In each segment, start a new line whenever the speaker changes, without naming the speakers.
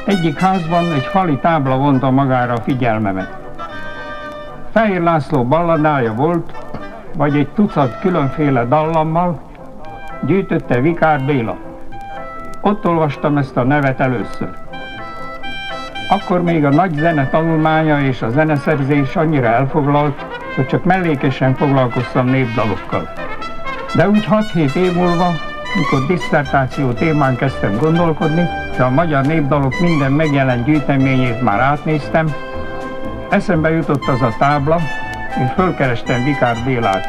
Egyik házban egy fali tábla vonta magára a figyelmemet. Fehér László balladája volt, vagy egy tucat különféle dallammal, gyűjtötte Vikár Béla. Ott olvastam ezt a nevet először. Akkor még a nagy zene tanulmánya és a zeneszerzés annyira elfoglalt, hogy csak mellékesen foglalkoztam népdalokkal. De úgy 6-7 év múlva, mikor disszertáció témán kezdtem gondolkodni, és a magyar népdalok minden megjelent gyűjteményét már átnéztem, eszembe jutott az a tábla, és fölkerestem Vikár Bélát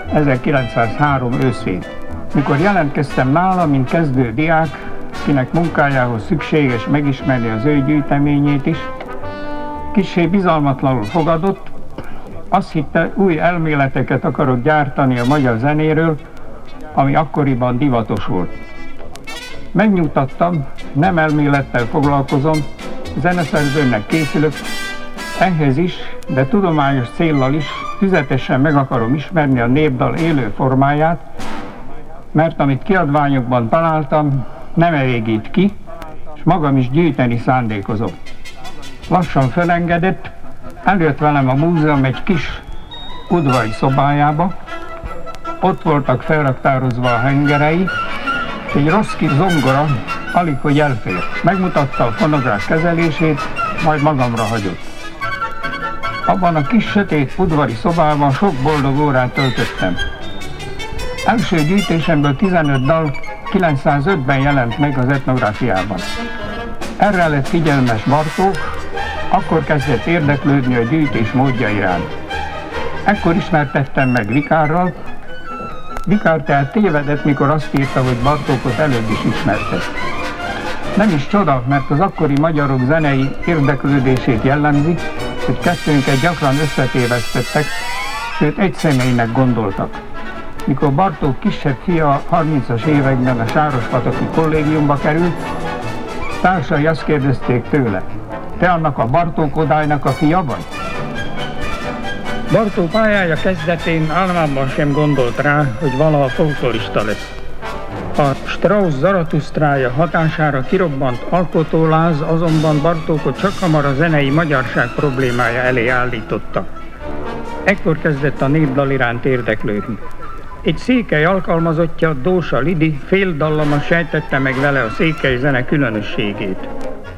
1903 őszén. Mikor jelentkeztem nála, mint kezdő diák, kinek munkájához szükséges megismerni az ő gyűjteményét is, kissé bizalmatlanul fogadott, azt hitte, új elméleteket akarok gyártani a magyar zenéről, ami akkoriban divatos volt. Megnyugtattam, nem elmélettel foglalkozom, zeneszerzőnek készülök, ehhez is, de tudományos céllal is tüzetesen meg akarom ismerni a népdal élő formáját, mert amit kiadványokban találtam, nem elégít ki, és magam is gyűjteni szándékozom. Lassan felengedett, eljött velem a múzeum egy kis udvari szobájába, ott voltak felraktározva a hengerei, és egy rossz kis zongora alig hogy elfért. Megmutatta a fonográf kezelését, majd magamra hagyott. Abban a kis sötét udvari szobában sok boldog órát töltöttem. Első gyűjtésemből 15 dal 905-ben jelent meg az etnográfiában. Erre lett figyelmes Bartók, akkor kezdett érdeklődni a gyűjtés módja iránt. Ekkor ismertettem meg Vikárral. Vikár tehát tévedett, mikor azt írta, hogy Bartókot előbb is ismerte. Nem is csoda, mert az akkori magyarok zenei érdeklődését jellemzi, hogy kettőnket gyakran összetévesztettek, sőt egy személynek gondoltak. Mikor Bartók kisebb fia a 30-as években a Sárospataki kollégiumba került, társai azt kérdezték tőle, te annak a Bartók Odálynak a fia vagy? Bartók pályája kezdetén álmában sem gondolt rá, hogy valaha folklorista lesz. A Strauss Zaratusztrája hatására kirobbant alkotóláz azonban Bartókot csakhamar a zenei magyarság problémája elé állította. Ekkor kezdett a népdal iránt érdeklődni. Egy székely alkalmazottja, Dósa Lidi fél dallama sejtette meg vele a székely zene különösségét.